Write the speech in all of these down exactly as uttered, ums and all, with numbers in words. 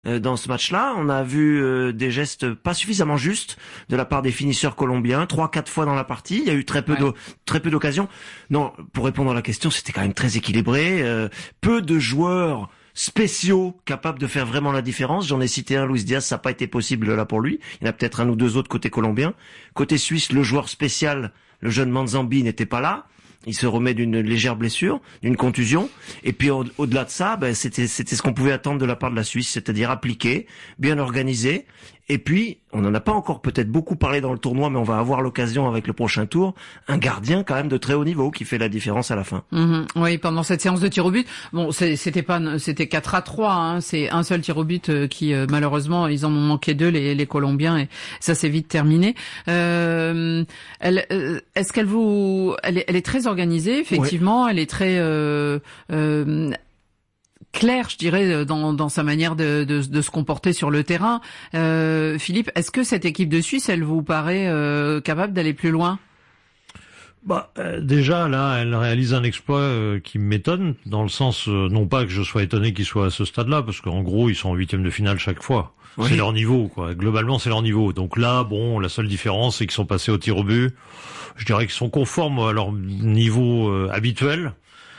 Euh, dans ce match-là, on a vu euh, des gestes pas suffisamment justes de la part des finisseurs colombiens, trois, quatre fois dans la partie. Il y a eu très peu, ouais. très peu d'occasions. Non, pour répondre à la question, c'était quand même très équilibré. Euh, peu de joueurs spéciaux capables de faire vraiment la différence. J'en ai cité un, Luis Diaz, ça n'a pas été possible là pour lui. Il y en a peut-être un ou deux autres côté colombien. Côté suisse, le joueur spécial, le jeune Manzambi, n'était pas là. Il se remet d'une légère blessure, d'une contusion. Et puis au- au-delà de ça, ben, c'était, c'était ce qu'on pouvait attendre de la part de la Suisse, c'est-à-dire appliqué, bien organisé. Et puis, on n'en a pas encore peut-être beaucoup parlé dans le tournoi, mais on va avoir l'occasion avec le prochain tour, un gardien quand même de très haut niveau qui fait la différence à la fin. Mmh, oui, pendant cette séance de tir au but, bon, c'est, c'était pas, c'était quatre à trois, hein, c'est un seul tir au but euh, qui, euh, malheureusement, ils en ont manqué deux, les, les Colombiens, et ça s'est vite terminé. Euh, elle, euh, est-ce qu'elle vous, elle est, elle est très organisée, effectivement, ouais. Elle est très, euh, euh, clair, je dirais, dans, dans sa manière de, de, de se comporter sur le terrain. Euh, Philippe, est-ce que cette équipe de Suisse, elle vous paraît euh, capable d'aller plus loin ? Bah euh, déjà là, elle réalise un exploit euh, qui m'étonne, dans le sens euh, non pas que je sois étonné qu'ils soient à ce stade-là, parce qu'en gros ils sont en huitième de finale chaque fois. Oui. C'est leur niveau, quoi. Globalement, c'est leur niveau. Donc là, bon, la seule différence, c'est qu'ils sont passés au tir au but. Je dirais qu'ils sont conformes à leur niveau euh, habituel.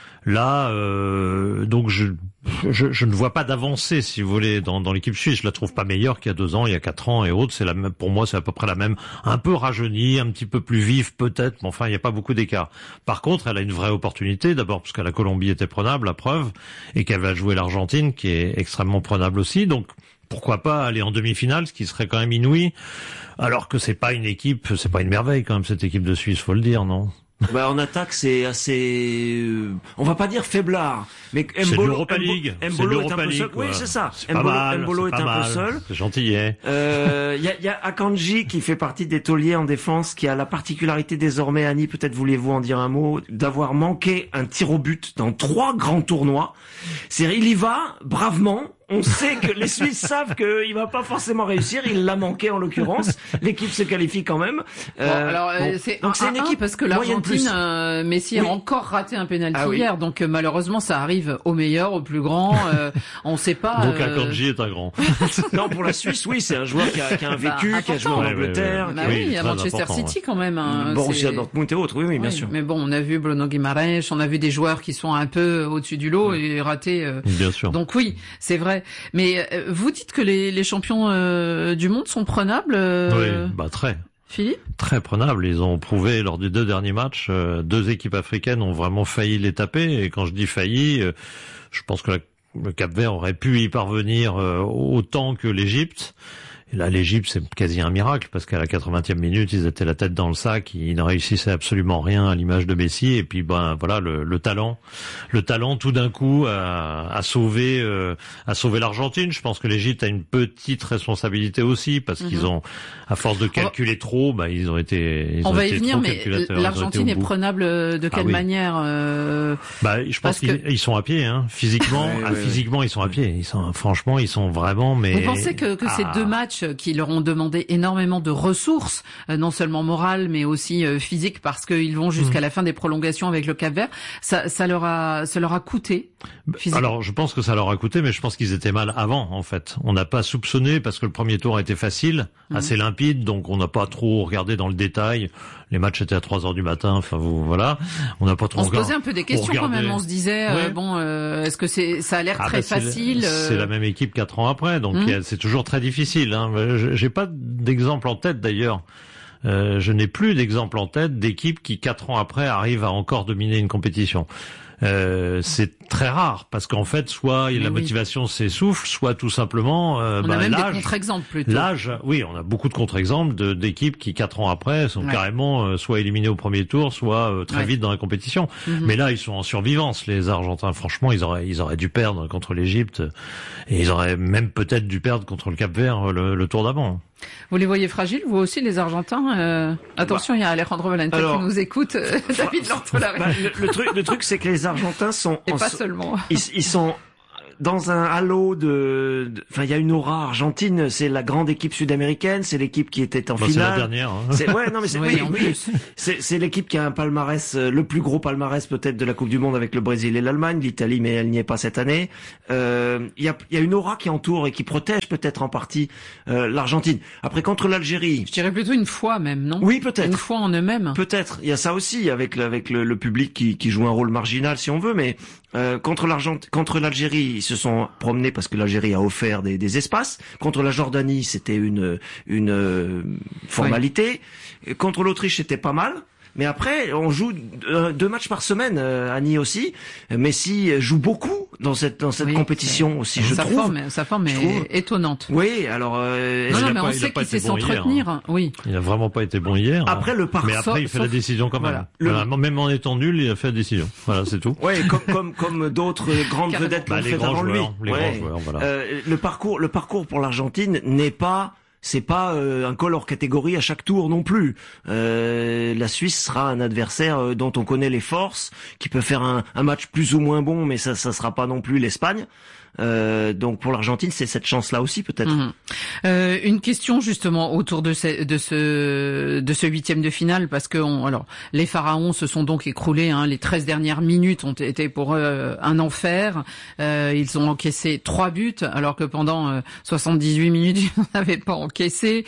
Là, euh, donc je, je je ne vois pas d'avancée, si vous voulez, dans, dans l'équipe suisse. Je la trouve pas meilleure qu'il y a deux ans, il y a quatre ans et autres. C'est la même, pour moi, c'est à peu près la même, un peu rajeunie, un petit peu plus vive peut-être, mais enfin, il n'y a pas beaucoup d'écart. Par contre, elle a une vraie opportunité, d'abord parce que la Colombie était prenable, la preuve, et qu'elle va jouer l'Argentine, qui est extrêmement prenable aussi. Donc, pourquoi pas aller en demi-finale, ce qui serait quand même inouï, alors que c'est pas une équipe, c'est pas une merveille quand même cette équipe de Suisse, faut le dire, non? Bah, en attaque, c'est assez, euh, on va pas dire faiblard, mais Mbolo, c'est l'Europa League. Mbolo est un peu seul. Oui, c'est ça. C'est Mbolo, mal, Mbolo c'est est un mal. peu seul. C'est gentil, hein. Euh, il y a, y a Akanji qui fait partie des tauliers en défense, qui a la particularité désormais, Annie, peut-être voulez-vous en dire un mot, d'avoir manqué un tir au but dans trois grands tournois. C'est-à-dire, il y va bravement. On sait que les Suisses savent qu'il va pas forcément réussir. Il l'a manqué en l'occurrence. L'équipe se qualifie quand même. Euh, bon, alors bon. c'est donc c'est une équipe parce que l'Argentine, euh, Messi oui. a encore raté un pénalty ah, hier. Oui. Donc euh, malheureusement, ça arrive au meilleur, au plus grand. Euh, on sait pas. Donc euh... Akanji est un grand. Non, pour la Suisse, oui, c'est un joueur qui a, qui a un vécu, bah, qui a joué en Angleterre. Ouais, ouais, ouais. Bah oui, oui, à Manchester City quand même. Hein, Borussia Dortmund et autres. Oui, oui, bien oui, sûr. Mais bon, on a vu Bruno Guimaraes, on a vu des joueurs qui sont un peu au-dessus du lot oui. et ratés. Euh... Bien sûr. Donc oui, c'est vrai. Mais vous dites que les, les champions euh, du monde sont prenables euh... Oui, bah très. Philippe ? Très prenables. Ils ont prouvé lors des deux derniers matchs. Euh, deux équipes africaines ont vraiment failli les taper. Et quand je dis failli, euh, je pense que la, le Cap-Vert aurait pu y parvenir euh, autant que l'Égypte. Et là, l'Égypte, c'est quasi un miracle, parce qu'à la quatre-vingtième minute, ils étaient la tête dans le sac, ils ne réussissaient absolument rien à l'image de Messi, et puis ben voilà, le, le talent, le talent tout d'un coup a, a sauvé, euh, a sauvé l'Argentine. Je pense que l'Égypte a une petite responsabilité aussi, parce mm-hmm. qu'ils ont, à force de calculer va... trop, bah ils ont été, ils on ont va été y venir, mais l'Argentine est prenable de quelle ah, oui. manière euh... Bah, je pense qu'ils que... ils sont à pied, hein, physiquement, ouais, ah, ouais, physiquement ils sont à pied. Ils sont, franchement, ils sont vraiment. Mais vous pensez que, que ah. ces deux matchs qui leur ont demandé énormément de ressources, euh, non seulement morales, mais aussi euh, physiques, parce qu'ils vont jusqu'à mmh. la fin des prolongations avec le Cap-Vert, ça, ça leur a, ça leur a coûté. Physiquement. Alors, je pense que ça leur a coûté, mais je pense qu'ils étaient mal avant, en fait. On n'a pas soupçonné, parce que le premier tour a été facile, mmh. assez limpide, donc on n'a pas trop regardé dans le détail. Les matchs étaient à trois heures du matin, enfin vous, voilà. On n'a pas trop On regardé. se posait un peu des questions quand même, on se disait, ouais. euh, bon, euh, est-ce que c'est, ça a l'air ah très bah facile? C'est, c'est la même équipe quatre ans après, donc mmh. c'est toujours très difficile, hein. J'ai pas d'exemple en tête d'ailleurs. Euh, je n'ai plus d'exemple en tête d'équipe qui quatre ans après arrive à encore dominer une compétition. Euh, c'est très rare parce qu'en fait, soit Mais la oui. motivation s'essouffle, soit tout simplement euh, on bah, a même l'âge, des contre-exemples plutôt. L'âge, oui, on a beaucoup de contre-exemples de, d'équipes qui quatre ans après sont ouais. carrément euh, soit éliminées au premier tour, soit euh, très ouais. vite dans la compétition. Mm-hmm. Mais là, ils sont en survivance, les Argentins. Franchement, ils auraient, ils auraient dû perdre contre l'Égypte et ils auraient même peut-être dû perdre contre le Cap-Vert le, le tour d'avant. Vous les voyez fragiles, vous aussi, les Argentins euh... Attention, bah, il y a Alejandro Valente alors, qui nous écoute. Euh, David Lortolari. Bah, le, le truc, le truc, c'est que les Argentins sont... Et en, pas seulement. Ils, ils sont dans un halo de, enfin, il y a une aura argentine. C'est la grande équipe sud-américaine. C'est l'équipe qui était en bah, finale. C'est la dernière. Hein. C'est, ouais, non, mais c'est, oui, oui, oui. C'est, c'est l'équipe qui a un palmarès, le plus gros palmarès peut-être de la Coupe du Monde avec le Brésil et l'Allemagne. L'Italie, mais elle n'y est pas cette année. Euh, il y a, il y a une aura qui entoure et qui protège peut-être en partie euh, l'Argentine. Après, contre l'Algérie. Je dirais plutôt une foi même, non? Oui, peut-être. Une foi en eux-mêmes. Peut-être. Il y a ça aussi avec le, avec le, le public qui, qui joue un rôle marginal si on veut, mais euh, contre l'Argentine, contre l'Algérie, ils se sont promenés parce que l'Algérie a offert des, des espaces. Contre la Jordanie, c'était une une euh, formalité. Oui. Contre l'Autriche, c'était pas mal. Mais après, on joue deux matchs par semaine, euh, Annie aussi. Messi joue beaucoup dans cette dans cette oui, compétition aussi, je sa trouve. Forme, sa forme est trouve. étonnante. Oui, alors. Euh, non, non, mais pas, on sait qu'il sait bon s'entretenir. Hein. Oui. Il a vraiment pas été bon hier. Après hein. le parcours. Mais après, il fait sauf, la décision quand même. Voilà. Le... Voilà. Même en étant nul, il a fait la décision. Voilà, c'est tout. Oui, comme comme comme d'autres grandes vedettes l'ont bah, fait avant joueurs, lui. Les ouais. grands joueurs, voilà. Euh, le parcours, le parcours pour l'Argentine n'est pas. C'est pas euh, un col hors catégorie à chaque tour non plus. Euh, la Suisse sera un adversaire euh, dont on connaît les forces, qui peut faire un, un match plus ou moins bon, mais ça, ça sera pas non plus l'Espagne. Euh, donc pour l'Argentine, c'est cette chance-là aussi peut-être. Mmh. Euh, une question justement autour de ce de ce de ce huitième de finale, parce que on, alors les Pharaons se sont donc écroulés. Hein, les treize dernières minutes ont été pour eux un enfer. Euh, ils ont encaissé trois buts, alors que pendant euh, soixante-dix-huit minutes ils n'avaient pas encaissé.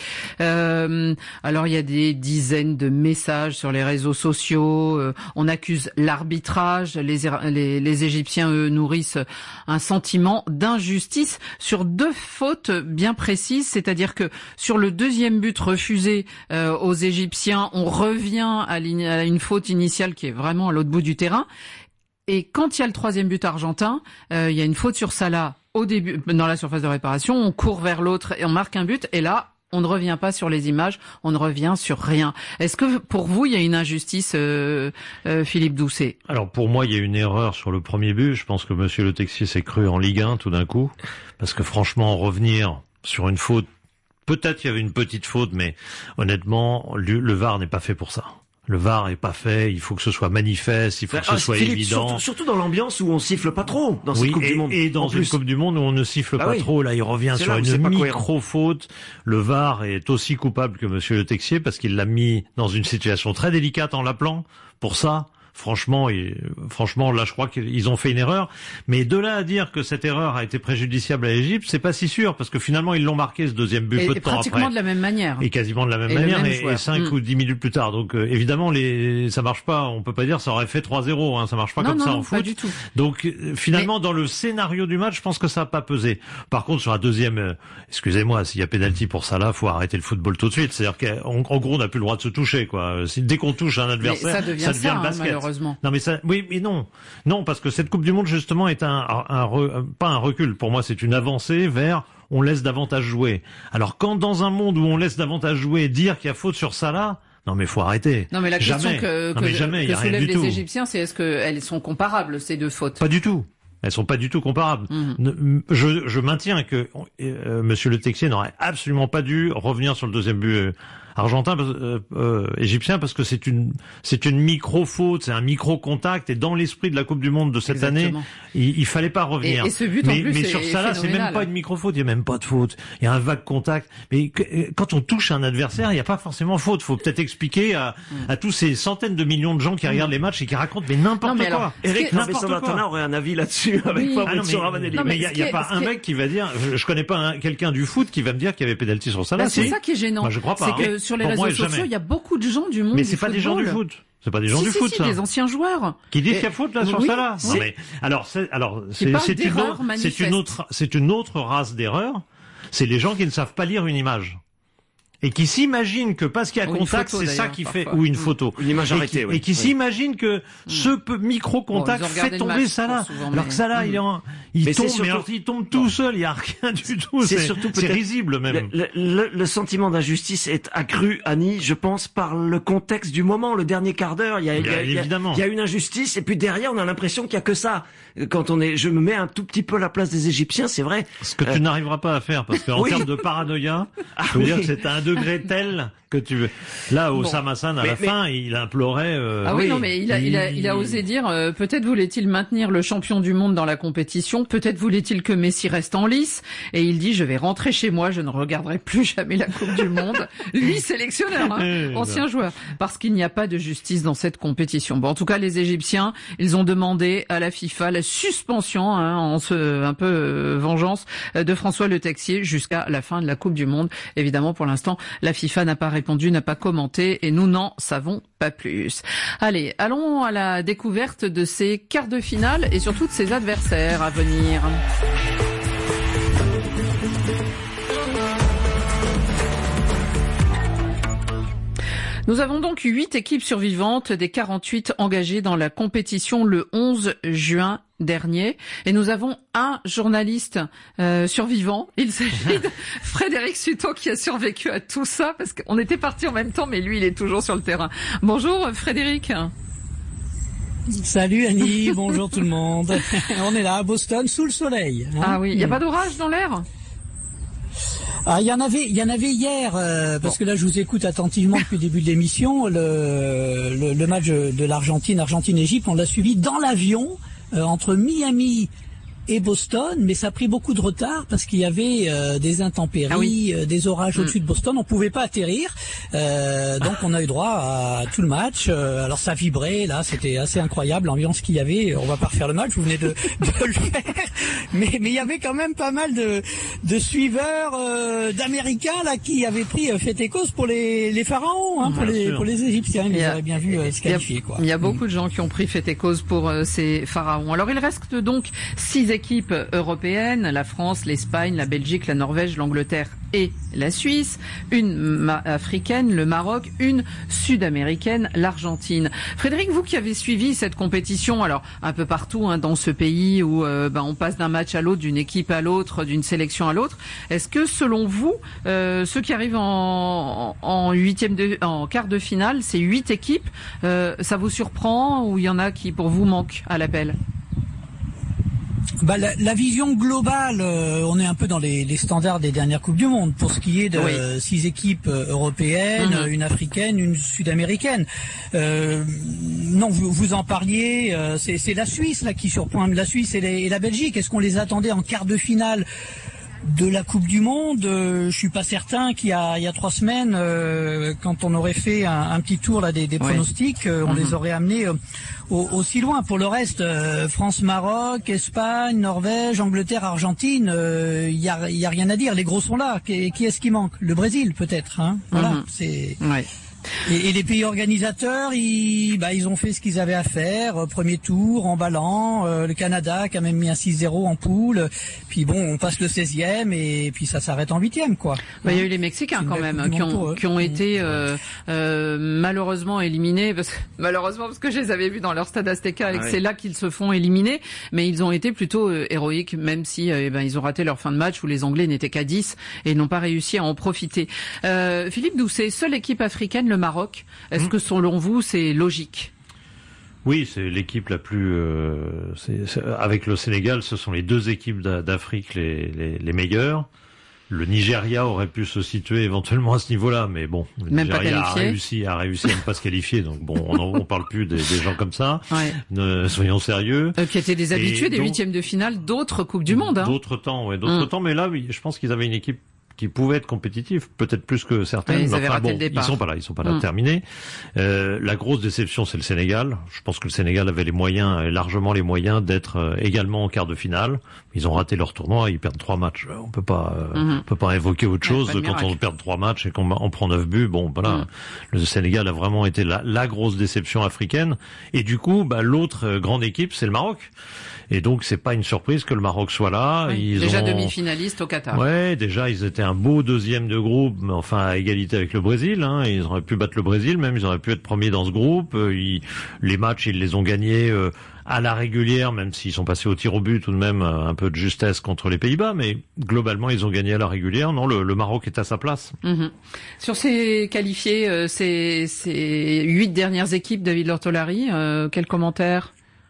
Euh, alors il y a des dizaines de messages sur les réseaux sociaux. Euh, on accuse l'arbitrage. Les les, les Égyptiens eux nourrissent un sentiment d'injustice sur deux fautes bien précises, c'est-à-dire que sur le deuxième but refusé euh, aux Égyptiens, on revient à, à une faute initiale qui est vraiment à l'autre bout du terrain. Et quand il y a le troisième but argentin, euh, il y a une faute sur Salah au début dans la surface de réparation, on court vers l'autre et on marque un but, et là on ne revient pas sur les images, on ne revient sur rien. Est-ce que pour vous, il y a une injustice, euh, euh, Philippe Doucet? Alors pour moi, il y a une erreur sur le premier but. Je pense que Monsieur Le Texier s'est cru en Ligue un tout d'un coup. Parce que franchement, revenir sur une faute, peut-être il y avait une petite faute, mais honnêtement, le, le V A R n'est pas fait pour ça. Le V A R est pas fait, il faut que ce soit manifeste, il faut que ce ah, soit Philippe, évident. Surtout, surtout dans l'ambiance où on siffle pas trop dans cette oui, Coupe et, du Monde. Et dans une Coupe du Monde où on ne siffle bah pas oui. trop, là il revient sur une micro-faute. Le V A R est aussi coupable que Monsieur Le Texier parce qu'il l'a mis dans une situation très délicate en l'appelant pour ça. Franchement, et, franchement, là, je crois qu'ils ont fait une erreur. Mais de là à dire que cette erreur a été préjudiciable à l'Égypte, c'est pas si sûr, parce que finalement, ils l'ont marqué ce deuxième but et, peu de et temps après. Pratiquement de la même manière. Et quasiment de la même et manière, même et, et cinq mmh. ou dix minutes plus tard. Donc, euh, évidemment, les, ça marche pas. On peut pas dire ça aurait fait trois zéro. Hein, ça marche pas non, comme non, ça non, en foot. Pas du tout. Donc, euh, finalement, Mais... dans le scénario du match, je pense que ça a pas pesé. Par contre, sur la deuxième, euh, excusez-moi, s'il y a pénalty pour ça là, faut arrêter le football tout de suite. C'est-à-dire qu'en en gros, on n'a plus le droit de se toucher, quoi. Si, dès qu'on touche un adversaire, ça devient, ça devient ça, le basket. Hein, malheureusement. Non, mais ça, oui, mais non. Non, parce que cette Coupe du Monde, justement, est un, un, un, pas un recul. Pour moi, c'est une avancée vers on laisse davantage jouer. Alors, quand dans un monde où on laisse davantage jouer, dire qu'il y a faute sur Salah, non mais faut arrêter. Non mais la jamais. question que, non, mais que, jamais, que y a soulèvent rien du les tout. Égyptiens, c'est est-ce qu'elles sont comparables, ces deux fautes? Pas du tout. Elles sont pas du tout comparables. Mmh. Je, je maintiens que euh, Monsieur Le Texier n'aurait absolument pas dû revenir sur le deuxième but euh, argentin, euh, euh, égyptien, parce que c'est une c'est une micro faute, c'est un micro contact, et dans l'esprit de la Coupe du Monde de cette Exactement. année, il, il fallait pas revenir. Et, et ce but mais, en plus mais est, sur ça là, c'est même pas une micro faute, il y a même pas de faute. Il y a un vague contact. Mais quand on touche un adversaire, il y a pas forcément faute. Faut peut-être expliquer à, mmh. à tous ces centaines de millions de gens qui mmh. regardent les matchs et qui racontent mais n'importe quoi. Alors, Eric Nassau-Santana aurait un avis là-dessus avec oui. Fabrizio ah non, Ravanelli. Mais il y a, y a pas un mec qui va dire, je, je connais pas un, quelqu'un du foot qui va me dire qu'il y avait pénalty sur ça là. Bah, c'est ça qui est gênant. Moi, je crois pas. C'est hein. que sur les Pour réseaux moi, sociaux, jamais. il y a beaucoup de gens du monde mais du c'est pas football. des gens du foot. C'est pas des gens si, du si, foot, si, ça. des anciens joueurs. Qui disent qu'il y a faute là sur oui, ça là. Si. Non mais alors c'est alors c'est c'est une autre c'est une autre c'est une autre race d'erreur. C'est les gens qui ne savent pas lire une image. Et qui s'imaginent que parce qu'il y a ou contact, c'est ça qui parfois. fait, ou une photo. Une image arrêtée, et qui, oui. et qui oui. s'imaginent que ce mmh. micro-contact bon, fait tomber Salah. Souvent, alors mais... que Salah, mmh. il, est en, il mais tombe, surtout... mais alors, il tombe tout seul, il n'y a rien du tout. C'est, c'est surtout c'est risible même. Le, le, le sentiment d'injustice est accru, Annie, je pense, par le contexte du moment, le dernier quart d'heure. Il y a, il y a, il y a, il y a une injustice, et puis derrière, on a l'impression qu'il y a que ça. Quand on est, je me mets un tout petit peu à la place des Égyptiens, c'est vrai. Ce que euh... tu n'arriveras pas à faire, parce qu'en oui. termes de paranoïa, ah, je veux oui. dire que c'est un degré tel que tu veux. Là, Oussama Hassan, à mais, la mais... fin, il implorait... Euh... Ah oui, oui, non, mais il a, il a, il a osé dire, euh, peut-être voulait-il maintenir le champion du monde dans la compétition, peut-être voulait-il que Messi reste en lice, et il dit, je vais rentrer chez moi, je ne regarderai plus jamais la Coupe du Monde. Lui, sélectionneur, hein, ancien joueur, parce qu'il n'y a pas de justice dans cette compétition. Bon, en tout cas, les Égyptiens, ils ont demandé à la FIFA la suspension, hein, en ce, un peu euh, vengeance, de François Le Texier jusqu'à la fin de la Coupe du Monde. Évidemment, pour l'instant, la FIFA n'a pas répondu, n'a pas commenté, et nous n'en savons pas plus. Allez, allons à la découverte de ces quarts de finale et surtout de ses adversaires à venir. Nous avons donc huit équipes survivantes des quarante-huit engagées dans la compétition le onze juin dernier. Et nous avons un journaliste euh, survivant. Il s'agit de Frédéric Sutot qui a survécu à tout ça parce qu'on était partis en même temps, mais lui, il est toujours sur le terrain. Bonjour Frédéric. Salut Annie, bonjour tout le monde. On est là à Boston sous le soleil. Hein. Ah oui, il n'y a pas d'orage dans l'air ? Ah, il y en avait, il y en avait hier, euh, parce bon. que là, je vous écoute attentivement depuis le début de l'émission. Le, le, le match de l'Argentine, Argentine-Égypte, on l'a suivi dans l'avion euh, entre Miami et Boston, mais ça a pris beaucoup de retard parce qu'il y avait euh, des intempéries, ah oui. euh, des orages mmh. au-dessus de Boston. On pouvait pas atterrir, euh, donc on a eu droit à tout le match. Euh, alors ça vibrait, là, c'était assez incroyable l'ambiance qu'il y avait. On va pas refaire le match, vous venez de, de le faire, mais mais il y avait quand même pas mal de de suiveurs euh, d'Américains là qui avaient pris euh, fait et cause pour les les pharaons, hein, pour les sûr. pour les Égyptiens. Ils auraient bien vu euh, se qualifier, quoi. Il y a beaucoup mmh. de gens qui ont pris fait et cause pour euh, ces pharaons. Alors il reste donc six équipes européennes, la France, l'Espagne, la Belgique, la Norvège, l'Angleterre et la Suisse, une africaine, le Maroc, une sud-américaine, l'Argentine. Frédéric, vous qui avez suivi cette compétition, alors un peu partout hein, dans ce pays où euh, ben, on passe d'un match à l'autre, d'une équipe à l'autre, d'une sélection à l'autre, est-ce que selon vous, euh, ceux qui arrivent en, en huitième de, en quart de finale, ces huit équipes, euh, ça vous surprend ou il y en a qui pour vous manquent à l'appel ? Bah, la, la vision globale, euh, on est un peu dans les, les standards des dernières Coupes du Monde pour ce qui est de oui. euh, six équipes européennes, mmh. une africaine, une sud-américaine. Euh, non, vous, vous en parliez, euh, c'est, c'est la Suisse là qui surpointe, la Suisse et, les, et la Belgique. Est-ce qu'on les attendait en quart de finale de la Coupe du Monde? euh, Je suis pas certain qu'il y a, il y a trois semaines, euh, quand on aurait fait un, un petit tour là des, des oui. pronostics, euh, on mmh. les aurait amenés euh, au, aussi loin. Pour le reste, euh, France, Maroc, Espagne, Norvège, Angleterre, Argentine, il euh, y a, y a rien à dire. Les gros sont là. Qui, qui est-ce qui manque? Le Brésil peut-être. Hein voilà. Mmh. C'est. Ouais. Et, et les pays organisateurs, ils, bah, ils ont fait ce qu'ils avaient à faire. Premier tour, emballant. Euh, le Canada qui a même mis un six zéro en poule. Puis bon, on passe le seizième et puis ça s'arrête en huitième, quoi. Bah, il y a eu les Mexicains quand même qui ont, qui ont été euh, euh, malheureusement éliminés. Parce que, malheureusement parce que je les avais vus dans leur stade Azteca et que ah oui. c'est là qu'ils se font éliminer. Mais ils ont été plutôt euh, héroïques, même si euh, eh ben, ils ont raté leur fin de match où les Anglais n'étaient qu'à dix et n'ont pas réussi à en profiter. Euh, Philippe Doucet, seule équipe africaine, le Maroc. Est-ce mmh. que selon vous, c'est logique? Oui, c'est l'équipe la plus... Euh, c'est, c'est, avec le Sénégal, ce sont les deux équipes d'Afrique les, les, les meilleures. Le Nigeria aurait pu se situer éventuellement à ce niveau-là, mais bon, le Même Nigeria a réussi, a réussi à ne pas se qualifier, donc bon, on ne parle plus des, des gens comme ça. Ouais. Ne, soyons sérieux. Euh, qui étaient des habitués Et des donc, huitièmes de finale d'autres Coupes du Monde. Hein. D'autres temps, ouais, d'autres mmh. temps, mais là, je pense qu'ils avaient une équipe qui pouvaient être compétitifs, peut-être plus que certaines. Ouais, ils enfin bon, ils sont pas là, ils sont pas là mmh. terminés. Euh, la grosse déception, c'est le Sénégal. Je pense que le Sénégal avait les moyens, largement les moyens, d'être euh, également en quart de finale. Ils ont raté leur tournoi, ils perdent trois matchs. On peut pas, euh, mmh. on peut pas évoquer autre chose ouais, quand on perd trois matchs et qu'on on prend neuf buts. Bon, voilà. Mmh. Le Sénégal a vraiment été la, la grosse déception africaine. Et du coup, bah, l'autre euh, grande équipe, c'est le Maroc. Et donc c'est pas une surprise que le Maroc soit là. Oui, ils déjà ont... demi-finalistes au Qatar. Ouais, déjà ils étaient un beau deuxième de groupe, mais enfin à égalité avec le Brésil. Hein. Ils auraient pu battre le Brésil, même ils auraient pu être premiers dans ce groupe. Ils... Les matchs ils les ont gagnés euh, à la régulière, même s'ils sont passés au tir au but tout de même euh, un peu de justesse contre les Pays-Bas, mais globalement ils ont gagné à la régulière. Non, le, le Maroc est à sa place. Mmh. Sur ces qualifiés, euh, ces, ces huit dernières équipes, David Lortolari, euh, quel commentaire?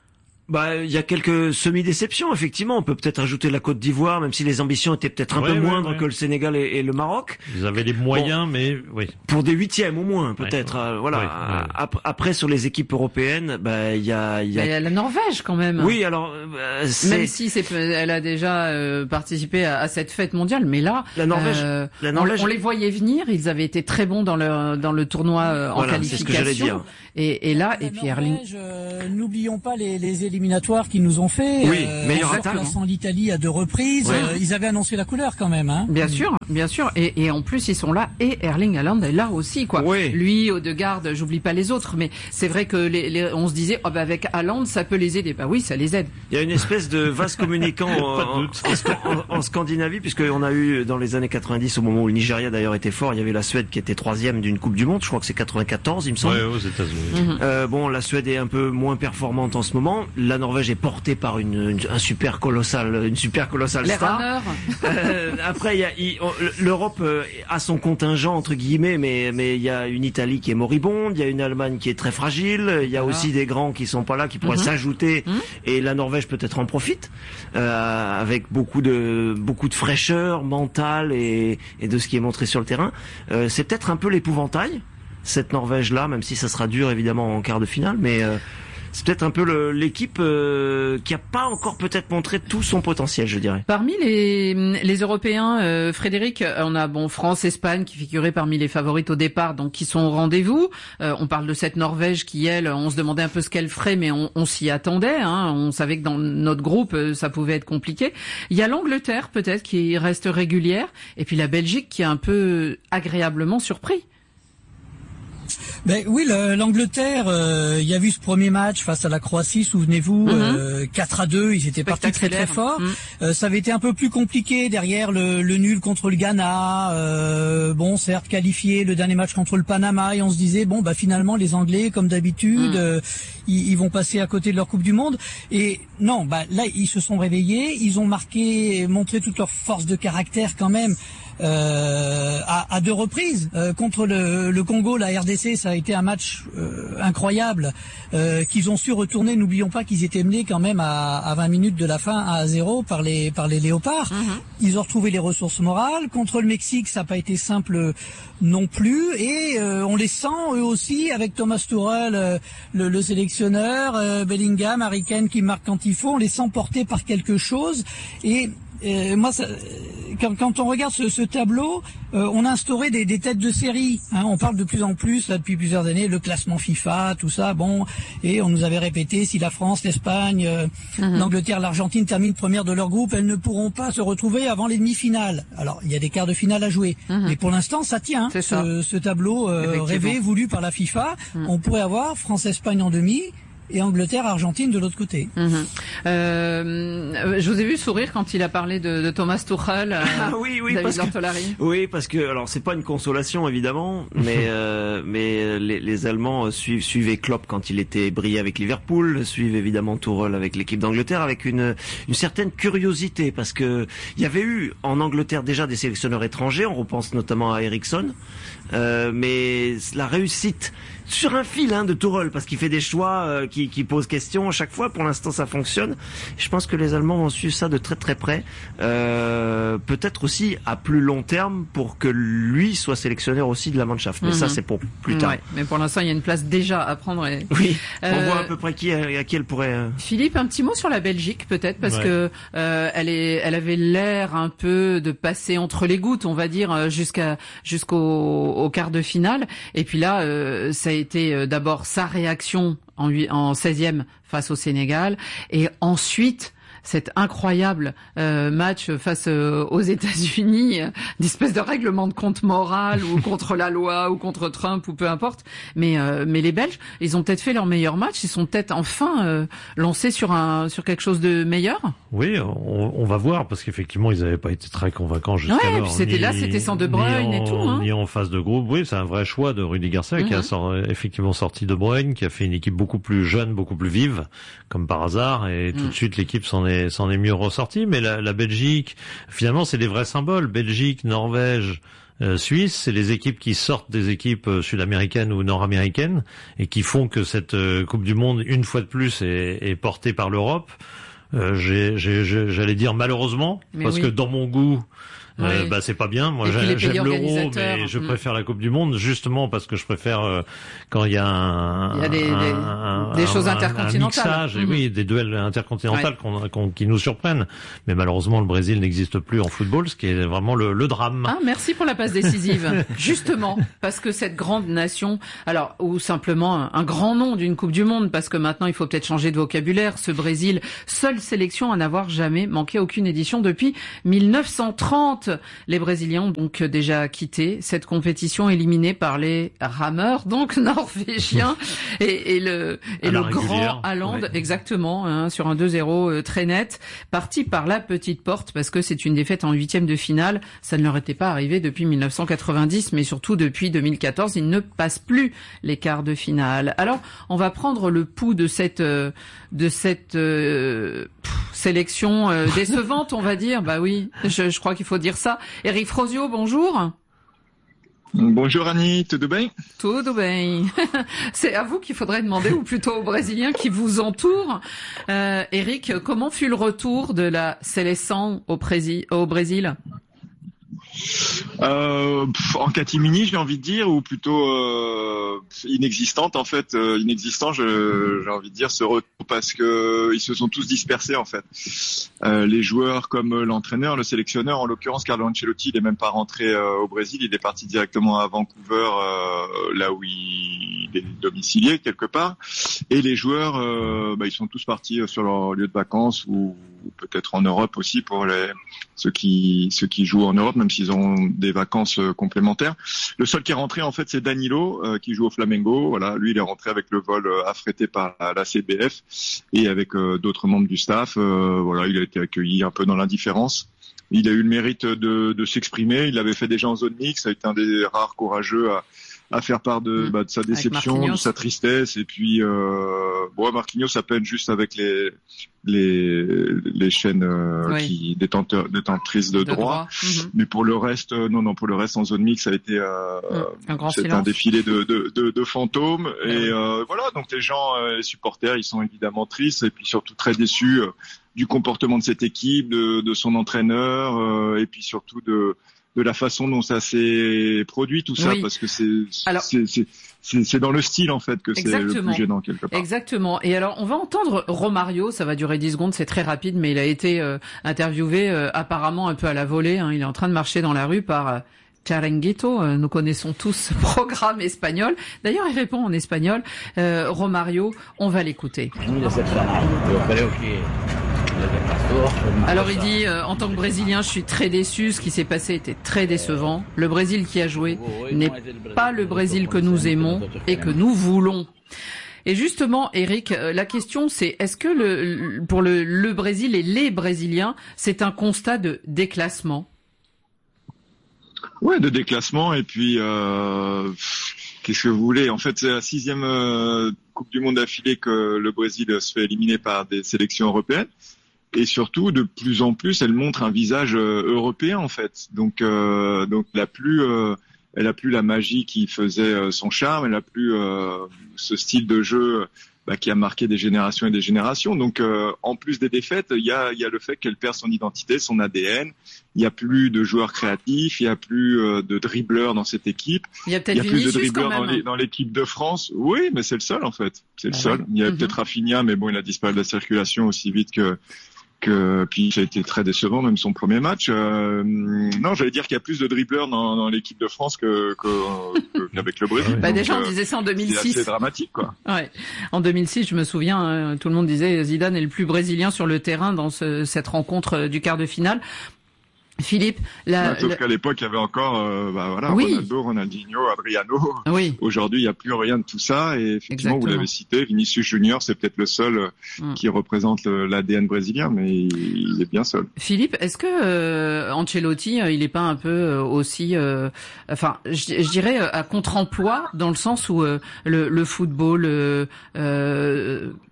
Bah, il y a quelques semi-déceptions, effectivement. On peut peut-être ajouter la Côte d'Ivoire, même si les ambitions étaient peut-être un ouais, peu ouais, moindres ouais. que le Sénégal et, et le Maroc. Ils avaient les moyens, bon, mais oui. Pour des huitièmes au moins, peut-être. Ouais, euh, voilà. ouais, ouais. Après, sur les équipes européennes, bah, il y a, il y a... Il y a la Norvège quand même. Oui, alors, euh, c'est... même si c'est, elle a déjà euh, participé à, à cette fête mondiale, mais là, la Norvège, euh, la Norvège, on, on les voyait venir. Ils avaient été très bons dans le dans le tournoi euh, en voilà, qualification. C'est ce que j'allais dire. Et, et là, la et puis Erling. Euh, n'oublions pas les, les éliminatoires qu'ils nous ont fait. Oui, euh, meilleure en attaque. sortant l'Italie à deux reprises. Ouais. Euh, ils avaient annoncé la couleur quand même. Hein. Bien sûr, bien sûr. Et, et en plus, ils sont là. Et Erling Haaland est là aussi, quoi. Oui. Lui, Odegaard, j'oublie pas les autres. Mais c'est vrai que les, les, on se disait, oh, bah, avec Haaland, ça peut les aider. Bah oui, ça les aide. Il y a une espèce de vase communicant en, en, en, en Scandinavie, puisqu'on a eu dans les années quatre-vingt-dix, au moment où le Nigeria d'ailleurs était fort, il y avait la Suède qui était troisième d'une Coupe du Monde. Je crois que c'est quatre-vingt-quatorze, il me semble. Ouais, aux États-Unis. Mm-hmm. Euh, bon, la Suède est un peu moins performante en ce moment. La Norvège est portée par une, une un super colossal, une super colossale Les star. runners. Euh, après, il y a, il, l'Europe euh, a son contingent entre guillemets, mais mais il y a une Italie qui est moribonde, il y a une Allemagne qui est très fragile, il y a voilà. aussi des grands qui sont pas là, qui pourraient mm-hmm. s'ajouter, mm-hmm. et la Norvège peut-être en profite euh, avec beaucoup de beaucoup de fraîcheur mentale et, et de ce qui est montré sur le terrain. Euh, c'est peut-être un peu l'épouvantail, cette Norvège-là, même si ça sera dur évidemment en quart de finale, mais euh, c'est peut-être un peu le, l'équipe euh, qui a pas encore peut-être montré tout son potentiel, je dirais. Parmi les, les Européens, euh, Frédéric, on a bon France, Espagne qui figuraient parmi les favorites au départ, donc qui sont au rendez-vous. Euh, on parle de cette Norvège qui, elle, on se demandait un peu ce qu'elle ferait, mais on, on s'y attendait. Hein. On savait que dans notre groupe, ça pouvait être compliqué. Il y a l'Angleterre peut-être qui reste régulière, et puis la Belgique qui est un peu agréablement surpris. Ben oui, le, l'Angleterre, euh, il y a vu ce premier match face à la Croatie, souvenez-vous, mm-hmm. euh, quatre à deux, ils étaient partis très très fort. Mm. Euh, ça avait été un peu plus compliqué derrière le, le nul contre le Ghana. Euh, bon, certes qualifié le dernier match contre le Panama, et on se disait bon bah finalement les Anglais, comme d'habitude, mm. euh, ils, ils vont passer à côté de leur Coupe du Monde. Et non, bah là ils se sont réveillés, ils ont marqué, montré toute leur force de caractère quand même. Euh, à, à deux reprises euh, contre le, le Congo, la R D C, ça a été un match euh, incroyable euh, qu'ils ont su retourner. N'oublions pas qu'ils étaient menés quand même à, à vingt minutes de la fin un à zéro par les par les Léopards. Mm-hmm. Ils ont retrouvé les ressources morales. Contre le Mexique, ça n'a pas été simple non plus, et euh, on les sent eux aussi avec Thomas Tuchel, euh, le, le sélectionneur, euh, Bellingham, Harry Kane qui marque quand il faut. On les sent portés par quelque chose. Et Euh, moi, ça, quand, quand on regarde ce, ce tableau, euh, on a instauré des, des têtes de série. Hein, on parle de plus en plus, là, depuis plusieurs années, le classement FIFA, tout ça. Bon, et on nous avait répété si la France, l'Espagne, euh, mm-hmm. l'Angleterre, l'Argentine terminent première de leur groupe, elles ne pourront pas se retrouver avant les demi-finales. Alors, il y a des quarts de finale à jouer, mm-hmm. mais pour l'instant, ça tient. C'est ça. Ce, ce tableau euh, rêvé, voulu par la FIFA, mm. on pourrait avoir France-Espagne en demi. Et Angleterre-Argentine de l'autre côté. Mmh. Euh, je vous ai vu sourire quand il a parlé de, de Thomas Tuchel. Euh, ah oui, oui, David parce Lantolari. que oui, parce que alors c'est pas une consolation évidemment, mais euh, mais les, les Allemands suivent suivaient Klopp quand il était brillé avec Liverpool, suivent évidemment Tuchel avec l'équipe d'Angleterre avec une une certaine curiosité, parce que il y avait eu en Angleterre déjà des sélectionneurs étrangers, on repense notamment à Eriksson, euh, mais la réussite sur un fil hein, de Tuchel, parce qu'il fait des choix euh, qui, qui posent question à chaque fois. Pour l'instant, ça fonctionne. Je pense que les Allemands vont suivre ça de très très près. Euh, peut-être aussi à plus long terme pour que lui soit sélectionneur aussi de la Mannschaft. Mais mm-hmm. ça, c'est pour plus tard. Ouais, mais pour l'instant, il y a une place déjà à prendre. Et... Oui. Euh... On voit à peu près qui à qui elle pourrait. Euh... Philippe, un petit mot sur la Belgique peut-être, parce ouais. que euh, elle est, elle avait l'air un peu de passer entre les gouttes, on va dire, jusqu'à jusqu'au au quart de finale. Et puis là, euh, ça a été d'abord sa réaction en, en seizième face au Sénégal, et ensuite cet incroyable euh, match face euh, aux États-Unis, euh, d'espèce de règlement de compte moral ou contre la loi ou contre Trump ou peu importe. Mais euh, mais les Belges, ils ont peut-être fait leur meilleur match. Ils sont peut-être enfin euh, lancés sur un sur quelque chose de meilleur. Oui, on, on va voir, parce qu'effectivement ils n'avaient pas été très convaincants jusqu'alors. Ouais, puis c'était ni, là, c'était sans De Bruyne en, et tout. Hein. Ni en phase de groupe. Oui, c'est un vrai choix de Rudy Garcia mm-hmm. qui a sort, effectivement sorti De Bruyne, qui a fait une équipe beaucoup plus jeune, beaucoup plus vive, comme par hasard, et mm. tout de suite l'équipe s'en est s'en est mieux ressorti. Mais la, la Belgique, finalement, c'est des vrais symboles. Belgique, Norvège, euh, suisse, c'est les équipes qui sortent des équipes euh, sud-américaines ou nord-américaines et qui font que cette euh, Coupe du Monde, une fois de plus, est, est portée par l'Europe. Euh, j'ai, j'ai, j'allais dire malheureusement, mais parce oui. que dans mon goût, oui. euh, bah c'est pas bien. Moi j'aime, j'aime l'euro, mais je mmh. préfère la Coupe du Monde justement parce que je préfère euh, quand il y a un, il y a des, un, des, un, des choses un, intercontinentales, un mixage, mmh. et oui, des duels intercontinentaux ouais. qu'on, qu'on, qui nous surprennent. Mais malheureusement, le Brésil n'existe plus en football, ce qui est vraiment le, le drame. Ah, merci pour la passe décisive. Justement, parce que cette grande nation, alors ou simplement un, un grand nom d'une Coupe du Monde, parce que maintenant il faut peut-être changer de vocabulaire. Ce Brésil, seule sélection à n'avoir jamais manqué aucune édition depuis mille neuf cent trente. Les Brésiliens ont donc déjà quitté cette compétition, éliminée par les rameurs, donc norvégiens, et, et le, et le grand Haaland, ouais. exactement, hein, sur un deux zéro euh, très net, parti par la petite porte, parce que c'est une défaite en huitième de finale. Ça ne leur était pas arrivé depuis mille neuf cent quatre-vingt-dix, mais surtout depuis deux mille quatorze, ils ne passent plus les quarts de finale. Alors, on va prendre le pouls de cette, euh, de cette euh, pff, sélection euh, décevante, on va dire. Bah oui, je, je crois qu'il faut dire ça. Eric Frosio, bonjour. Bonjour Annie, tudo bem? Tudo bem. C'est à vous qu'il faudrait demander, ou plutôt aux Brésiliens qui vous entourent. Euh, Eric, comment fut le retour de la sélection au, Brésil, au Brésil? Euh, en catimini, j'ai envie de dire, ou plutôt euh, inexistante en fait, euh, inexistant, je, j'ai envie de dire, ce retour parce que ils se sont tous dispersés en fait. Euh, les joueurs comme l'entraîneur, le sélectionneur, en l'occurrence Carlo Ancelotti, il est même pas rentré euh, au Brésil, il est parti directement à Vancouver, euh, là où il est domicilié quelque part. Et les joueurs, euh, bah, ils sont tous partis sur leur lieu de vacances ou, ou peut-être en Europe aussi pour les ceux qui ceux qui jouent en Europe, même s'ils ont des vacances complémentaires. Le seul qui est rentré en fait, c'est Danilo euh, qui joue au Flamengo. Voilà, lui il est rentré avec le vol euh, affrété par la, la C B F et avec euh, d'autres membres du staff. Euh, voilà, il a été accueilli un peu dans l'indifférence. Il a eu le mérite de, de s'exprimer. Il l'avait fait déjà en zone mixte. Ça a été un des rares courageux à, à faire part de, bah, de sa déception, de sa tristesse. Et puis, euh, bon, Marquinhos à peine juste avec les les les chaînes euh, oui. qui détenteurs détentrices de, de droit. droit. Mm-hmm. Mais pour le reste, euh, non, non, pour le reste en zone mixte, ça a été euh, mm. un grand c'est silence. un défilé de de de, de fantômes. Mm. Et euh, voilà, donc les gens, euh, les supporters, ils sont évidemment tristes et puis surtout très déçus euh, du comportement de cette équipe, de, de son entraîneur, euh, et puis surtout de de la façon dont ça s'est produit tout ça, oui. parce que c'est alors, c'est, c'est c'est c'est dans le style en fait que c'est le plus gênant quelque part. Exactement. Et alors on va entendre Romario, ça va durer dix secondes, c'est très rapide, mais il a été euh, interviewé euh, apparemment un peu à la volée. Hein. Il est en train de marcher dans la rue par euh, Chiringuito, euh, nous connaissons tous ce programme espagnol. D'ailleurs, il répond en espagnol. Euh, Romario, on va l'écouter. Alors il dit, euh, en tant que Brésilien, je suis très déçu, ce qui s'est passé était très décevant. Le Brésil qui a joué n'est pas le Brésil que nous aimons et que nous voulons. Et justement, Eric, la question c'est, est-ce que le, pour le, le Brésil et les Brésiliens, c'est un constat de déclassement? Ouais, de déclassement, et puis euh, qu'est-ce que vous voulez? En fait, c'est la sixième euh, Coupe du Monde d'affilée que le Brésil se fait éliminer par des sélections européennes. Et surtout, de plus en plus, elle montre un visage euh, européen en fait. Donc, euh, donc, elle a plus, euh, elle a plus la magie qui faisait euh, son charme. Elle a plus euh, ce style de jeu bah, qui a marqué des générations et des générations. Donc, euh, en plus des défaites, il y a, il y a le fait qu'elle perd son identité, son A D N. Il y a plus de joueurs créatifs. Il y a plus euh, de dribbleurs dans cette équipe. Il y a peut-être il y a plus Vinicius de dribbleurs quand même. dans, les, dans l'équipe de France. Oui, mais c'est le seul en fait. C'est le ah seul. Ouais. Il y a mm-hmm. peut-être Rafinha, mais bon, il a disparu de la circulation aussi vite que. Que, puis ça a été très décevant, même son premier match. Euh, non, j'allais dire qu'il y a plus de dribbleurs dans, dans l'équipe de France que, que, que qu'avec le Brésil. Bah donc, déjà, on euh, disait ça en deux mille six. C'est assez dramatique, quoi. Ouais. En deux mille six, je me souviens, hein, tout le monde disait Zidane est le plus brésilien sur le terrain dans ce, cette rencontre du quart de finale. Philippe, la, ouais, sauf la... qu'à l'époque, il y avait encore, euh, bah voilà, oui. Ronaldo, Ronaldinho, Adriano. Oui. Aujourd'hui, il n'y a plus rien de tout ça. Et effectivement, Exactement. Vous l'avez cité, Vinicius Junior, c'est peut-être le seul mm. qui représente l'A D N brésilien, mais il est bien seul. Philippe, est-ce que euh, Ancelotti, il n'est pas un peu euh, aussi, euh, enfin, je, je dirais à contre-emploi dans le sens où euh, le, le football. Euh,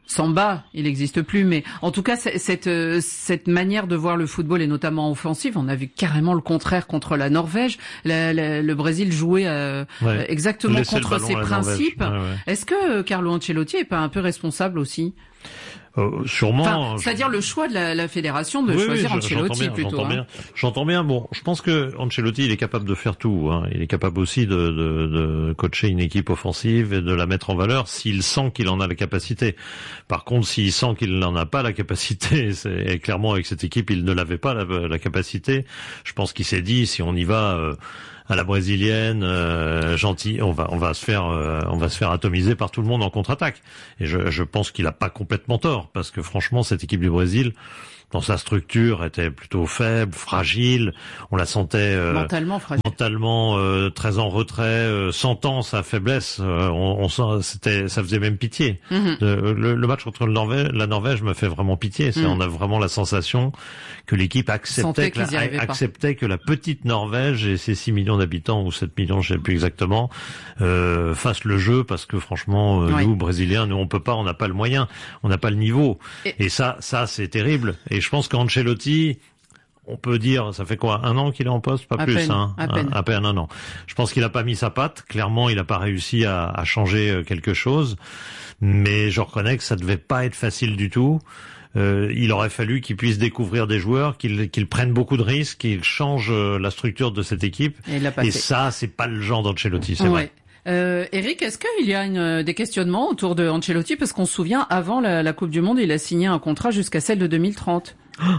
Samba, il n'existe plus, mais en tout cas cette cette manière de voir le football et notamment offensif, on a vu carrément le contraire contre la Norvège. La, la, le Brésil jouait euh, ouais. exactement Laisser contre ses principes. Ouais, ouais. Est-ce que Carlo Ancelotti est pas un peu responsable aussi? Euh, sûrement. Enfin, c'est-à-dire le choix de la, la fédération de oui, choisir oui, Ancelotti bien, plutôt. J'entends hein. bien. J'entends bien. Bon, je pense que Ancelotti, il est capable de faire tout. Hein. Il est capable aussi de, de, de coacher une équipe offensive et de la mettre en valeur s'il sent qu'il en a la capacité. Par contre, s'il sent qu'il n'en a pas la capacité, c'est, et clairement avec cette équipe, il ne l'avait pas la, la capacité. Je pense qu'il s'est dit, si on y va. Euh, à la brésilienne, euh, gentil, on va on va se faire euh, on va se faire atomiser par tout le monde en contre-attaque. Et je, je pense qu'il a pas complètement tort parce que franchement cette équipe du Brésil, dans sa structure, était plutôt faible, fragile. On la sentait euh, mentalement fragile, mentalement euh, très en retrait, euh, sentant sa faiblesse. Euh, on, on sent, c'était, ça faisait même pitié. Mm-hmm. De, le, le match contre le Norvège, la Norvège me fait vraiment pitié. C'est, mm. On a vraiment la sensation que l'équipe acceptait que la, acceptait que la petite Norvège et ses six millions d'habitants ou sept millions, je sais plus exactement, euh, fassent le jeu parce que franchement, euh, oui. nous Brésiliens, nous on peut pas, on n'a pas le moyen, on n'a pas le niveau. Et, et ça, ça c'est terrible. Et je pense qu'Ancelotti, on peut dire, ça fait quoi, un an qu'il est en poste, pas à plus, peine, hein, à peine. À, à peine un an. Je pense qu'il a pas mis sa patte. Clairement, il a pas réussi à, à changer quelque chose. Mais je reconnais que ça devait pas être facile du tout. Euh, il aurait fallu qu'il puisse découvrir des joueurs, qu'il, qu'il prenne beaucoup de risques, qu'il change la structure de cette équipe. Et, Et ça, c'est pas le genre d'Ancelotti, c'est ouais. vrai. Euh, Eric, est-ce qu'il y a une, des questionnements autour de Ancelotti? Parce qu'on se souvient, avant la, la Coupe du Monde, il a signé un contrat jusqu'à celle de deux mille trente.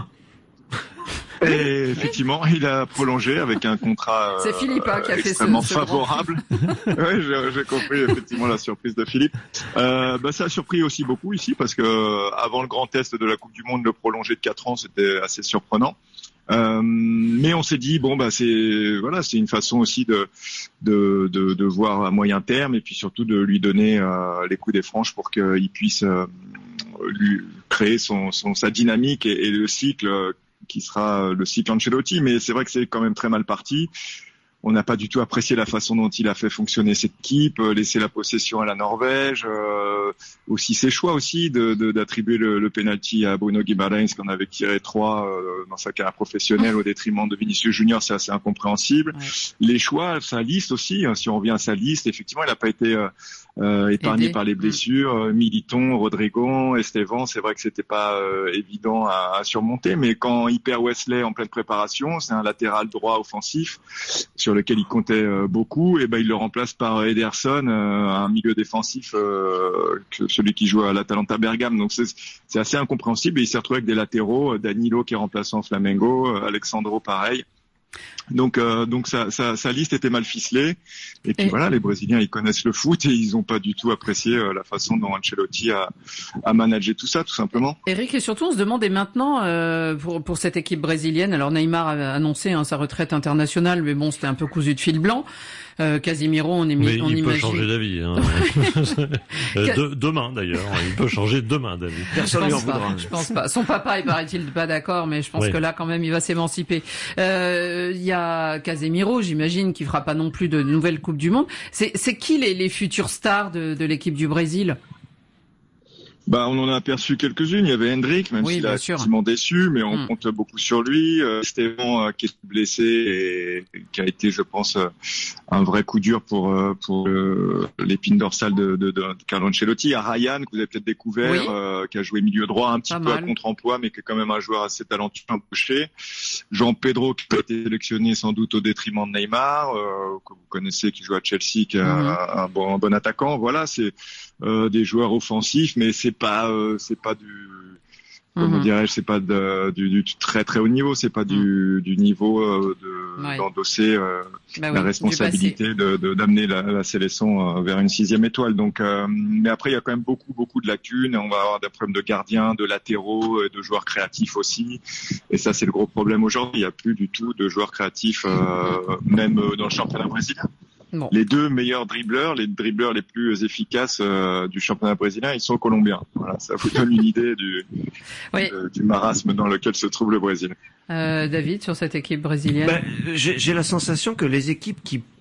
Et effectivement, il a prolongé avec un contrat euh, C'est Philippe hein, qui a extrêmement fait ce, ce favorable. Oui, j'ai, j'ai compris effectivement la surprise de Philippe. Euh, bah, ça a surpris aussi beaucoup ici parce que avant le grand test de la Coupe du Monde, le prolonger de quatre ans, c'était assez surprenant. Euh, mais on s'est dit bon bah c'est voilà c'est une façon aussi de de de, de voir à moyen terme et puis surtout de lui donner euh, les coups des franches pour qu'il puisse euh, lui créer son, son sa dynamique et, et le cycle euh, qui sera le cycle Ancelotti. Mais c'est vrai que c'est quand même très mal parti. On n'a pas du tout apprécié la façon dont il a fait fonctionner cette équipe, euh, laisser la possession à la Norvège, euh, aussi ses choix aussi de, de, d'attribuer le, le penalty à Bruno Guimarães qu'on avait tiré trois euh, dans sa carrière professionnelle au détriment de Vinicius Junior, c'est assez incompréhensible. Ouais. Les choix, sa liste aussi, hein, si on revient à sa liste, effectivement, il n'a pas été euh, euh, épargné Aidé. par les blessures. Euh, Militon, Rodrigo, Esteban, c'est vrai que c'était pas euh, évident à, à surmonter, mais quand il perd Wesley en pleine préparation, c'est un latéral droit offensif sur lequel il comptait euh, beaucoup, et ben il le remplace par Ederson, euh, un milieu défensif, euh, que celui qui joue à l'Atalanta Bergame. Donc c'est, c'est assez incompréhensible. Et il s'est retrouvé avec des latéraux, Danilo qui est remplaçant Flamengo, Alexandro pareil. Donc, euh, donc sa, sa, sa liste était mal ficelée. Et puis et... voilà, les Brésiliens, ils connaissent le foot et ils n'ont pas du tout apprécié euh, la façon dont Ancelotti a, a managé tout ça, tout simplement. Eric, et surtout, on se demande, et maintenant, euh, pour, pour cette équipe brésilienne, alors Neymar a annoncé hein, sa retraite internationale, mais bon, c'était un peu cousu de fil blanc. Euh, Casimiro, on, est, mais on il imagine... peut changer d'avis. Hein. de, demain, d'ailleurs. Il peut changer demain d'avis. Personne ne lui en voudra. Je pense pas. Son papa, il paraît-il pas d'accord, mais je pense oui. que là, quand même, il va s'émanciper. Il euh, y a Casemiro, j'imagine, qui fera pas non plus de nouvelle Coupe du Monde. C'est, c'est qui les, les futures stars de, de l'équipe du Brésil? Bah, on en a aperçu quelques-unes. Il y avait Hendrick, même oui, s'il a effectivement déçu, mais on mm. compte beaucoup sur lui. Euh, Esteban, euh, qui est blessé et qui a été, je pense, euh, un vrai coup dur pour euh, pour euh, l'épine dorsale de, de, de Carlo Ancelotti. Il y a Ryan, que vous avez peut-être découvert, oui. euh, qui a joué milieu droit un petit Pas peu mal. à contre-emploi, mais qui est quand même un joueur assez talentueux, un boucher. Jean Pedro, qui a été sélectionné sans doute au détriment de Neymar, euh, que vous connaissez, qui joue à Chelsea, qui est mm. un, un, bon, un bon attaquant. Voilà, c'est euh, des joueurs offensifs, mais c'est pas euh, c'est pas du comment mm-hmm. dirais-je c'est pas de, du, du très très haut niveau, c'est pas mm. du, du niveau euh, de ouais. d'endosser euh, bah la oui, responsabilité de, de d'amener la, la sélection euh, vers une sixième étoile. Donc euh, mais après il y a quand même beaucoup beaucoup de lacunes. On va avoir des problèmes de gardiens, de latéraux, de joueurs créatifs aussi. Et ça c'est le gros problème aujourd'hui. Il y a plus du tout de joueurs créatifs euh, même dans le championnat brésilien. Bon. Les deux meilleurs dribbleurs, les dribbleurs les plus efficaces euh, du championnat brésilien, ils sont colombiens. Voilà, ça vous donne une idée du, oui. de, du marasme dans lequel se trouve le Brésil. Euh, David, sur cette équipe brésilienne, ben, j'ai, j'ai la sensation que les équipes qui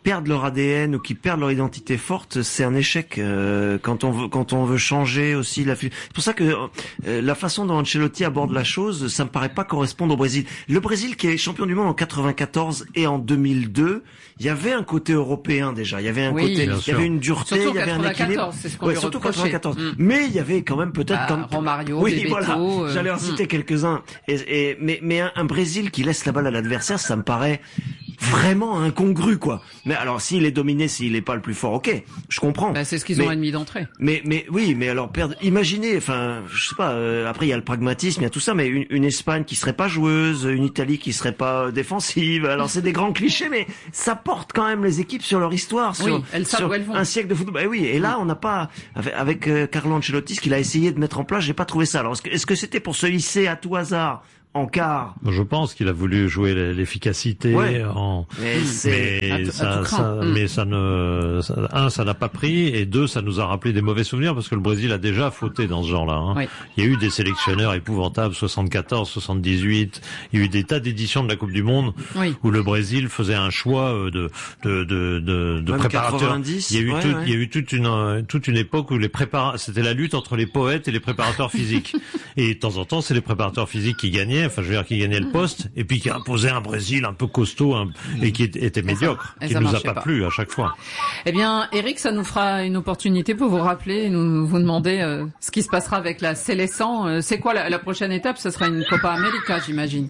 perdent leur A D N ou qui perdent leur identité forte, c'est un échec euh, quand on veut quand on veut changer aussi la. C'est pour ça que euh, la façon dont Ancelotti aborde la chose, ça me paraît pas correspondre au Brésil. Le Brésil qui est champion du monde en quatre-vingt-quatorze et en deux mille deux, il y avait un côté européen déjà. Il y avait un oui, côté, il y sûr. avait une dureté, surtout il y avait un équilibre. C'est ce qu'on ouais, lui surtout reprochait. quatre-vingt-quatorze. Mm. Mais il y avait quand même peut-être bah, comme Romario, oui, Bebeto, voilà. euh... J'allais en citer mm. quelques-uns. Et, et mais mais un, un Brésil qui laisse la balle à l'adversaire, ça me paraît vraiment incongru, quoi. Mais alors, s'il est dominé, s'il est pas le plus fort, ok, je comprends. Bah, c'est ce qu'ils mais, ont admis d'entrée. Mais, mais oui, mais alors perdre. Imaginez, enfin, je sais pas. Euh, après, il y a le pragmatisme, il y a tout ça, mais une, une Espagne qui serait pas joueuse, une Italie qui serait pas défensive. Alors, c'est des grands clichés, mais ça porte quand même les équipes sur leur histoire, sur, oui, elles savent sur où elles vont. Un siècle de football. Bah oui. Et là, on n'a pas avec, avec euh, Carlo Ancelotti, ce qu'il a essayé de mettre en place, j'ai pas trouvé ça. Alors, est-ce que, est-ce que c'était pour se hisser à tout hasard en quart? Je pense qu'il a voulu jouer l'efficacité ouais. en mais, mais, à ça, à ça, mm. mais ça ne ça, un ça n'a pas pris et deux ça nous a rappelé des mauvais souvenirs parce que le Brésil a déjà fauté dans ce genre-là. Hein. Oui. Il y a eu des sélectionneurs épouvantables, soixante-quatorze, soixante-dix-huit. Il y a eu des tas d'éditions de la Coupe du Monde oui. où le Brésil faisait un choix de de de de, de préparateurs. quatre-vingt-dix, il y a eu ouais, tout, ouais. il y a eu toute une toute une époque où les préparateurs c'était la lutte entre les poètes et les préparateurs physiques. Et de temps en temps c'est les préparateurs physiques qui gagnaient. Enfin je veux dire qui gagnaient le poste et puis qui imposait un Brésil un peu costaud un, et qui était médiocre, qui nous a pas, pas plu à chaque fois. Eh bien, Eric, ça nous fera une opportunité pour vous rappeler et nous vous demander euh, ce qui se passera avec la Seleção. Euh, c'est quoi la, la prochaine étape? Ce sera une Copa América, j'imagine.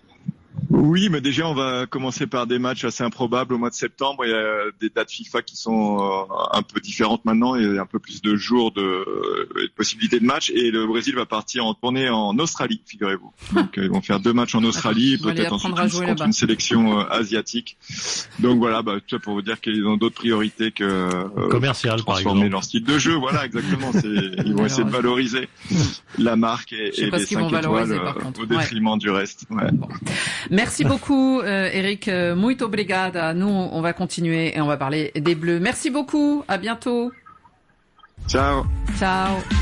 Oui, mais déjà on va commencer par des matchs assez improbables au mois de septembre. Il y a des dates FIFA qui sont un peu différentes maintenant. Il y a un peu plus de jours de, de possibilités de matchs. Et le Brésil va partir en tournée en Australie, figurez-vous. Donc ils vont faire deux matchs en Australie, peut-être ensuite une, contre une sélection euh, asiatique. Donc voilà, bah, tout ça pour vous dire qu'ils ont d'autres priorités que euh, commercial, transformer leur style de jeu. Voilà, exactement. C'est, ils vont essayer de valoriser la marque et, et les cinq étoiles euh, au détriment ouais. du reste. Ouais. Bon. Merci beaucoup, euh, Eric. Muito obrigada. Nous, on va continuer et on va parler des Bleus. Merci beaucoup. À bientôt. Ciao. Ciao.